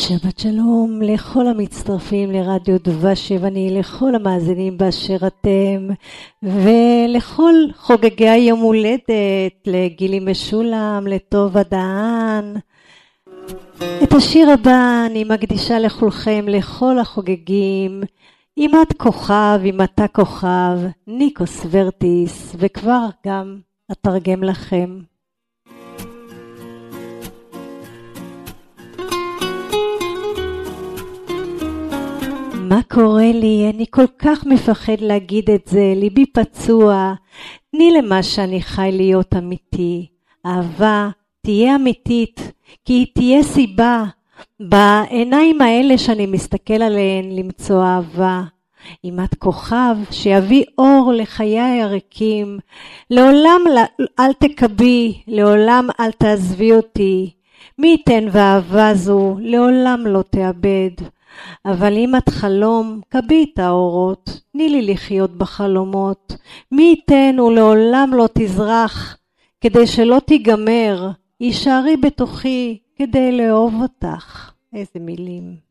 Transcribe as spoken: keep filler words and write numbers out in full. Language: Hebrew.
שבת שלום לכל המצטרפים לרדיו דבש יווני, לכל המאזינים באשר אתם, ולכל חוגגי היום הולדת, לגילי משולם, לטובה דהן. את השיר הבא אני מקדישה לכולכם, לכל החוגגים, אם את כוכב, אם אתה כוכב, ניקוס ורטיס, וכבר גם אתרגם לכם. מה קורה לי? אני כל כך מפחד להגיד את זה, ליבי פצוע. תני למה שאני חי להיות אמיתי. אהבה תהיה אמיתית, כי היא תהיה סיבה. בעיניים האלה שאני מסתכל עליהן למצוא אהבה. אם את כוכב שיביא אור לחיי הריקים, לעולם אל תקבי, לעולם אל תעזבי אותי. מי ייתן ואהבה זו לעולם לא תאבד. אבל אם את חלום, קבי את האורות, תני לי לחיות בחלומות. מי ייתן ולעולם לא תזרח, כדי שלא תיגמר, יישארי בתוכי כדי לאהוב אותך. איזה מילים.